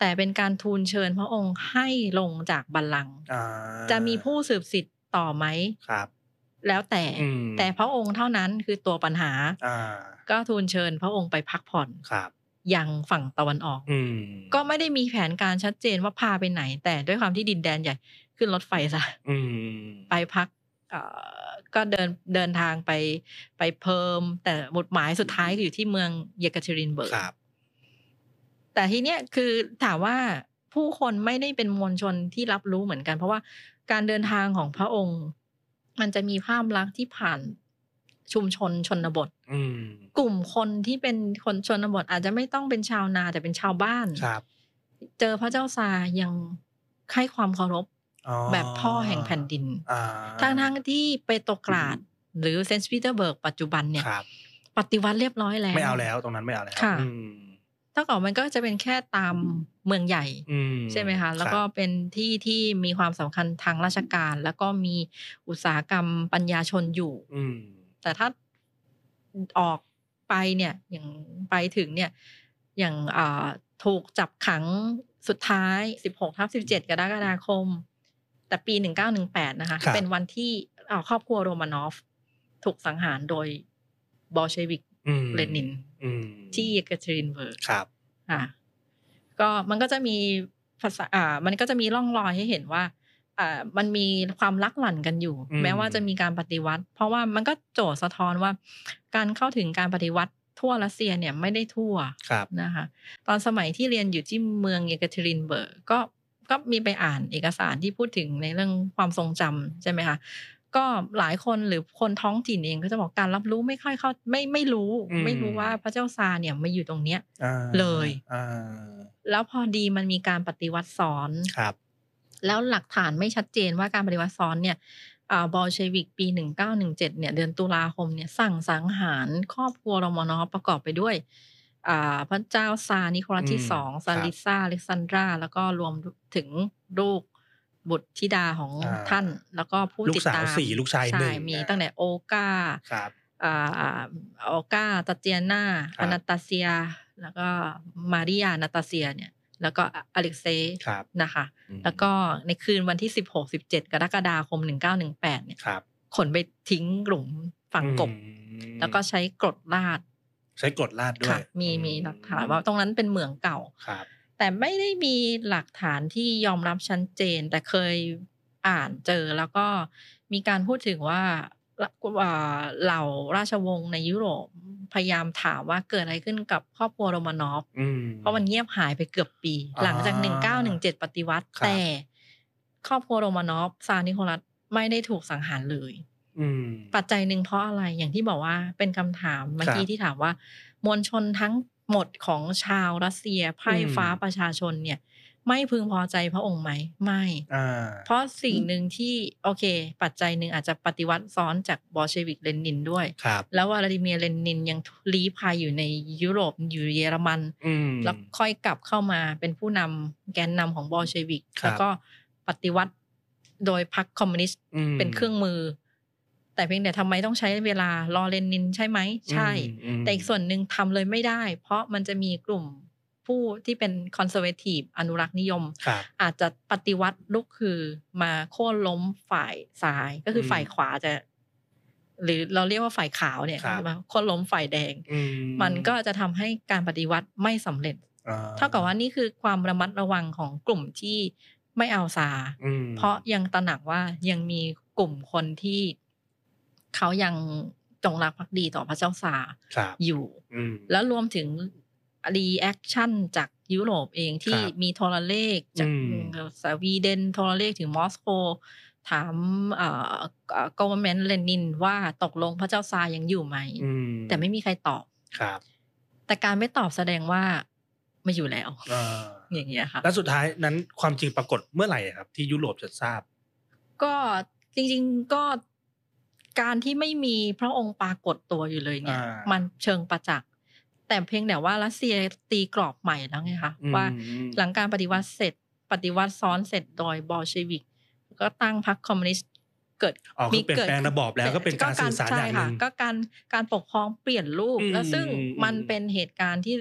แต่เป็นการทูลเชิญพระองค์ให้ลงจากบัลลังก์จะมีผู้สืบสิทธิ์ต่อไหมครับแล้วแต่พระองค์เท่านั้นคือตัวปัญหาก็ทูลเชิญพระองค์ไปพักผ่อนยังฝั่งตะวันออกก็ไม่ได้มีแผนการชัดเจนว่าพาไปไหนแต่ด้วยความที่ดินแดนใหญ่ขึ้นรถไฟซะไปพักก็เดินทางไปเพิ่มแต่หมุดหมายสุดท้ายอยู่ที่เมืองเยกาเทรินเบิร์กแต่ทีเนี้ยคือถามว่าผู้คนไม่ได้เป็นมวลชนที่รับรู้เหมือนกันเพราะว่าการเดินทางของพระองค์มันจะมีภาพลักษณ์ที่ผ่านชุมชนชนบทกลุ่มคนที่เป็นคนชนบทอาจจะไม่ต้องเป็นชาวนาแต่เป็นชาวบ้านเจอพระเจ้าซายังให้ความเคารพแบบพ่อแห่งแผ่นดินทั้งที่เปโตรกราดหรือเซนต์ปีเตอร์เบิร์กปัจจุบันเนี่ยปฏิวัติเรียบร้อยแล้วไม่เอาแล้วตรงนั้นไม่เอาแล้วถ้าก่อนมันก็จะเป็นแค่ตามเมืองใหญ่ใช่ไหมคะแล้วก็เป็นที่มีความสำคัญทางราชการแล้วก็มีอุตสาหกรรมปัญญาชนอยู่แต่ถ้าออกไปเนี่ยอย่างไปถึงเนี่ยอย่างถูกจับขังสุดท้าย 16/17 กรกฎาคมแต่ปี 1918 นะคะเป็นวันที่ครอบครัวโรมานอฟถูกสังหารโดยบอลเชวิกเลนินที่เยกาเทรินเบิร์กก็มันก็จะมีภาษามันก็จะมีร่องรอยให้เห็นว่ามันมีความลักหลั่นกันอยู่แม้ว่าจะมีการปฏิวัติเพราะว่ามันก็โจทย์สะท้อนว่าการเข้าถึงการปฏิวัติทั่วรัสเซียเนี่ยไม่ได้ทั่วนะคะตอนสมัยที่เรียนอยู่ที่เมืองเยกาเทรินเบิร์กก็มีไปอ่านเอกสารที่พูดถึงในเรื่องความทรงจำใช่ไหมคะก็หลายคนหรือคนท้องถิ่นเองก็จะบอกการรับรู้ไม่ค่อยเข้าไม่รู้ว่าพระเจ้าซาร์เนี่ยมาอยู่ตรงเนี้ยเลยแล้วพอดีมันมีการปฏิวัติซ้อนแล้วหลักฐานไม่ชัดเจนว่าการปฏิวัติซ้อนเนี่ยบอลเชวิกปี 1917 เนี่ยเดือนตุลาคมเนี่ยสั่งสังหารครอบครัวโรมานอฟประกอบไปด้วยพระเจ้าซาร์นิโคลัสที่2ซาลิซ่าอเล็กซานดราแล้วก็รวมถึงลูกบุตรธิดาของท่านแล้วก็ผู้ติดตามลูกสาว4ลูกชาย1 มีตั้งแต่โอกาตาเตียนาอนาตาเซียแล้วก็มาริยานาตาเซียเนี่ยแล้วก็อเล็กเซย์นะคะแล้วก็ในคืนวันที่ 16-17 กรกฎาคม 1918 เนี่ยขนไปทิ้งหลุมฝังกบแล้วก็ใช้กรดลาดด้วยมีหลักฐานว่าตรงนั้นเป็นเหมืองเก่าแต่ไม่ได้มีหลักฐานที่ยอมรับชัดเจนแต่เคยอ่านเจอแล้วก็มีการพูดถึงว่าเหล่าราชวงศ์ในยุโรปพยายามถามว่าเกิดอะไรขึ้นกับครอบครัวโรมานอฟเพราะมันเงียบหายไปเกือบปีหลังจาก 1917 ปฏิวัติแต่ครอบครัวโรมานอฟซาร์นิโคลัสไม่ได้ถูกสังหารเลยปัจจัยหนึ่งเพราะอะไรอย่างที่บอกว่าเป็นคำถามเมื่อกี้ที่ถามว่ามวลชนทั้งหมดของชาวรัสเซียไพร่ฟ้าประชาชนเนี่ยไม่พึงพอใจพระองค์ไหมไม่เพราะสิ่งหนึ่งที่โอเคปัจจัยหนึ่งอาจจะปฏิวัติซ้อนจากบอลเชวิกเลนินด้วยแล้ววลาดิเมียร์เลนินยังลี้ภัยอยู่ในยุโรปอยู่เยอรมันแล้วค่อยกลับเข้ามาเป็นผู้นำแกนนำของบอลเชวิกแล้วก็ปฏิวัติโดยพรรคคอมมิวนิสต์เป็นเครื่องมือแต่เพียงแต่ทำไมต้องใช้เวลารอเลนินใช่ไหมใช่แต่อีกส่วนหนึ่งทำเลยไม่ได้เพราะมันจะมีกลุ่มผู้ที่เป็นคอนเซอร์เวทีฟอนุรักษ์นิยมอาจจะปฏิวัติลุกคือมาโค่นล้มฝ่ายซ้ายก็คือฝ่ายขวาจะหรือเราเรียกว่าฝ่ายขาวเนี่ยมาโค่นล้มฝ่ายแดงมันก็จะทำให้การปฏิวัติไม่สำเร็จเท่ากับว่านี่คือความระมัดระวังของกลุ่มที่ไม่เอาซาเพราะยังตระหนักว่ายังมีกลุ่มคนที่เขายังจงรักภักดีต่อพระเจ้าซาร์อยู่แล้วรวมถึงรีแอคชั่นจากยุโรปเองที่มีโทรเลขจากสวีเดนโทรเลขถึงมอสโกถามgovernment เลนินว่าตกลงพระเจ้าซาร์ยังอยู่ไหมแต่ไม่มีใครตอบแต่การไม่ตอบแสดงว่าไม่อยู่แล้วอย่างเงี้ยค่ะแล้วสุดท้ายนั้นความจริงปรากฏเมื่อไหร่ครับที่ยุโรปจะทราบก็จริงๆก็การที่ไม่มีพระองค์ปรากฏตัวอยู่เลยเนี่ยมันเชิงประจักษ์แต่เพียงแต่ว่ารัสเซียตีกรอบใหม่แล้วไงคะว่าหลังการปฏิวัติเสร็จปฏิวัติซ้อนเสร็จโดยบอลเชวิกก็ตั้งพรรคคอมมิวนิสต์เกิดมีเปลี่ยนแปลงระบอบแล้วก็เป็นการสื่อสารอย่างนึงก็การปกครองเปลี่ยนรูปแล้วซึ่งมันเป็นเหตุการณ์ที่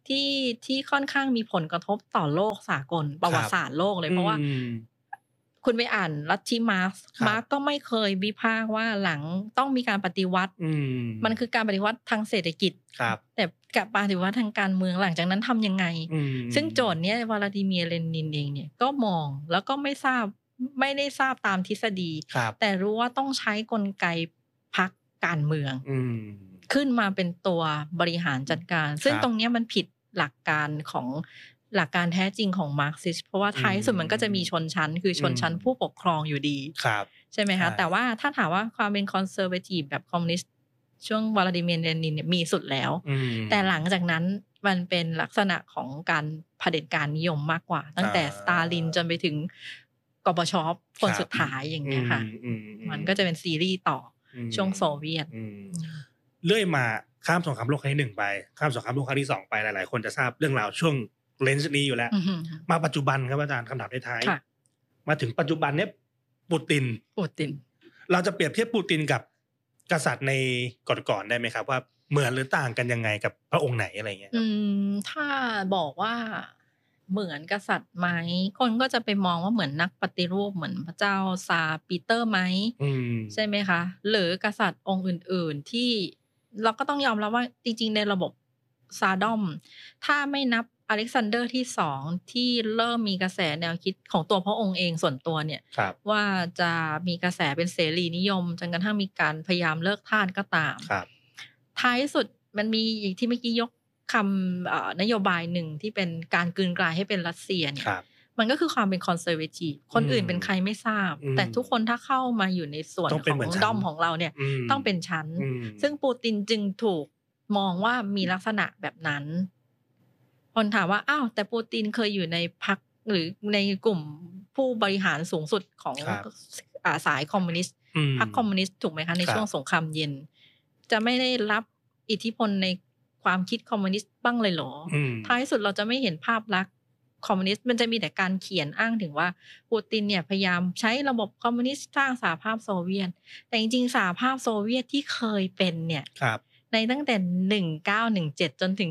ที่ที่ค่อนข้างมีผลกระทบต่อโลกสากลประวัติศาสตร์โลกเลยเพราะว่าคุณไปอ่านลัทธิมาร์กซ์ก็ไม่เคยวิพากษ์ว่าหลังต้องมีการปฏิวัติมันคือการปฏิวัติทางเศรษฐกิจแต่กับปฏิวัติทางการเมืองหลังจากนั้นทำยังไงซึ่งโจทย์เนี้ยวลาดิเมียร์เลนินเองเนี่ยก็มองแล้วก็ไม่ได้ทราบตามทฤษฎีแต่รู้ว่าต้องใช้กลไกพรรคการเมืองขึ้นมาเป็นตัวบริหารจัดการซึ่งตรงนี้มันผิดหลักการแท้จริงของมาร์กซิสเพราะว่าท้ายสุดมันก็จะมีชนชั้นคือชนชั้นผู้ปกครองอยู่ดีใช่ไหมคะแต่ว่าถ้าถามว่าความเป็นคอนเซอร์เวทีฟแบบคอมมิวนิสต์ช่วงวลาดิเมียร์เลนินเนี่ยมีสุดแล้วแต่หลังจากนั้นมันเป็นลักษณะของการเผด็จการนิยมมากกว่าตั้งแต่สตาลินจนไปถึงกอร์บาชอฟคนสุดท้ายอย่างเงี้ยค่ะมันก็จะเป็นซีรีส์ต่อช่วงโซเวียตเลื่อยมาข้ามสงครามโลกครั้งที่1ไปข้ามสงครามโลกครั้งที่2ไปหลายๆคนจะทราบเรื่องราวช่วงเลนส์นี้อยู่แล้วมาปัจจุบันครับอาจารย์คำถามท้ายๆมาถึงปัจจุบันเนี้ยปูตินเราจะเปรียบเทียบปูตินกับกษัตริย์ในก่อนๆได้ไหมครับว่าเหมือนหรือต่างกันยังไงกับพระองค์ไหนอะไรเงี้ยถ้าบอกว่าเหมือนกษัตริย์ไหมคนก็จะไปมองว่าเหมือนนักปฏิรูปเหมือนพระเจ้าซาร์ปีเตอร์ไหมใช่ไหมคะหรือกษัตริย์องค์อื่นๆที่เราก็ต้องยอมรับว่าจริงๆในระบบซาดอมถ้าไม่นับอเล็กซานเดอร์ที่2ที่เริ่มมีกระแสแนวคิดของตัวพระองค์เองส่วนตัวเนี่ยว่าจะมีกระแสเป็นเสรีนิยมจนกระทั่งมีการพยายามเลิกทาสก็ตามท้ายสุดมันมีอย่างที่เมื่อกี้ยกคำนโยบายหนึ่งที่เป็นการกลืนกลายให้เป็นรัสเซียเนี่ยมันก็คือความเป็นคอนเซอร์เวทีฟคนอื่นเป็นใครไม่ทราบแต่ทุกคนถ้าเข้ามาอยู่ในส่วนของด้อมของเราเนี่ยต้องเป็นชั้นซึ่งปูตินจึงถูกมองว่ามีลักษณะแบบนั้นคนถามว่าอ้าวแต่ปูตินเคยอยู่ในพรรคหรือในกลุ่มผู้บริหารสูงสุดของสายคอมมิวนิสต์พรรคคอมมิวนิสต์ถูกไหมคะในช่วงสงครามเย็นจะไม่ได้รับอิทธิพลในความคิดคอมมิวนิสต์บ้างเลยเหรอท้ายสุดเราจะไม่เห็นภาพลักษณ์คอมมิวนิสต์มันจะมีแต่การเขียนอ้างถึงว่าปูตินเนี่ยพยายามใช้ระบบคอมมิวนิสต์สร้างสหภาพโซเวียตแต่จริงๆสหภาพโซเวียตที่เคยเป็นเนี่ยในตั้งแต่1917จนถึง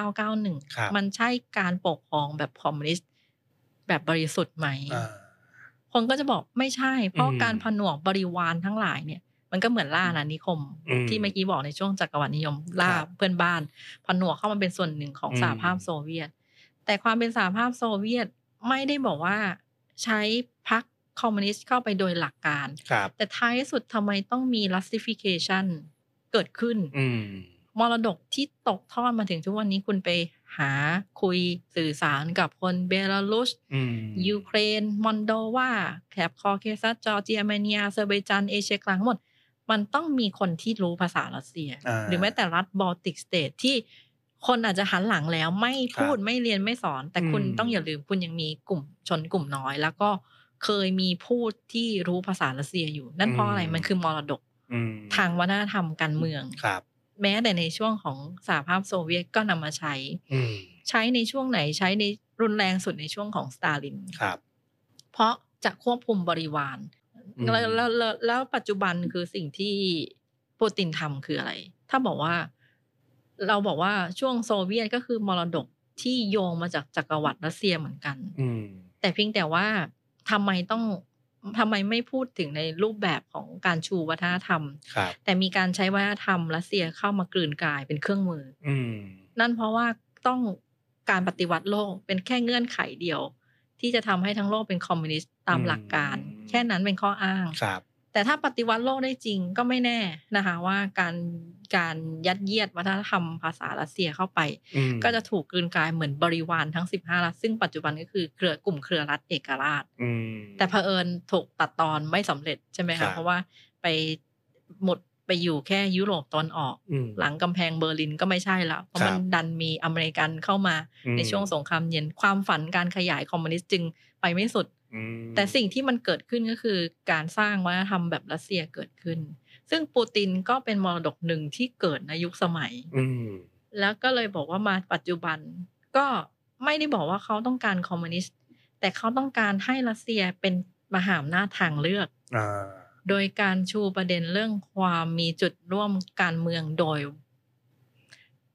1991มันใช่การปกครองแบบคอมมิวนิสต์แบบบริสุทธิ์ไหมคนก็จะบอกไม่ใช่เพราะการผนวกบริวารทั้งหลายเนี่ยมันก็เหมือนล่าอาณานิคมที่เมื่อกี้บอกในช่วงจักรวรรดินิยมล่าเพื่อนบ้านผนวกเข้ามาเป็นส่วนหนึ่งของสหภาพโซเวียตแต่ความเป็นสหภาพโซเวียตไม่ได้บอกว่าใช้พรรคคอมมิวนิสต์เข้าไปโดยหลักการแต่ท้ายสุดทำไมต้องมี Russification เกิดขึ้นมรดกที่ตกทอดมาถึงทุกวันนี้คุณไปหาคุยสื่อสารกับคนเบลารุสยูเครนมอนโดวาแถบคอเคซัสจอร์เจียอาร์เมเนียอาเซอร์ไบจานเอเชียกลางทั้งหมดมันต้องมีคนที่รู้ภาษารัสเซียหรือแม้แต่รัฐบอลติกสเตทที่คนอาจจะหันหลังแล้วไม่พูดไม่เรียนไม่สอนแต่คุณต้องอย่าลืมคุณยังมีกลุ่มชนกลุ่มน้อยแล้วก็เคยมีพูดที่รู้ภาษารัสเซียอยู่นั่นเพราะอะไรมันคือมรดกทางวัฒนธรรมการเมืองแม้แต่ในช่วงของสหภาพโซเวียตก็นำมาใช้ในช่วงไหนใช้ในรุนแรงสุดในช่วงของสตาลินเพราะจะควบคุมบริวารแล้วปัจจุบันคือสิ่งที่ปูตินทำคืออะไรถ้าบอกว่าเราบอกว่าช่วงโซเวียตก็คือมรดกที่โยงมาจากจักรวรรดิรัสเซียเหมือนกันแต่เพียงแต่ว่าทำไมไม่พูดถึงในรูปแบบของการชูวัฒนธรรมแต่มีการใช้วัฒนธรรมรัสเซียเข้ามากลืนกลายเป็นเครื่องมือนั่นเพราะว่าต้องการปฏิวัติโลกเป็นแค่เงื่อนไขเดียวที่จะทำให้ทั้งโลกเป็นคอมมิวนิสต์ตามหลักการแค่นั้นเป็นข้ออ้างแต่ถ้าปฏิวัติโลกได้จริงก็ไม่แน่นะคะว่าการยัดเยียดวัฒนธรรมภาษารัสเซียเข้าไปก็จะถูกกลืนกลายเหมือนบริวารทั้ง15รัฐซึ่งปัจจุบันก็คือกลุ่มเครือรัฐเอกราชแต่เผอิญถูกตัดตอนไม่สำเร็จใช่ไหมคะเพราะว่าไปอยู่แค่ยุโรปตอนออกหลังกำแพงเบอร์ลินก็ไม่ใช่แล้วเพราะมันดันมีอเมริกันเข้ามาในช่วงสงครามเย็นความฝันการขยายคอมมิวนิสต์จึงไปไม่สุดแต่สิ่งที่มันเกิดขึ้นก็คือการสร้างวัฒนธรรมแบบรัสเซียเกิดขึ้นซึ่งปูตินก็เป็นมรดกหนึ่งที่เกิดในยุคสมัยแล้วก็เลยบอกว่ามาปัจจุบันก็ไม่ได้บอกว่าเขาต้องการคอมมิวนิสต์แต่เขาต้องการให้รัสเซียเป็นมหาอำนาจทางเลือกโดยการชูประเด็นเรื่องความมีจุดร่วมการเมืองโดย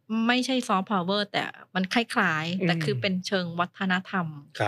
ไม่ใช่ซอฟต์พาวเวอร์แต่มันคล้ายๆแต่คือเป็นเชิงวัฒนธรรม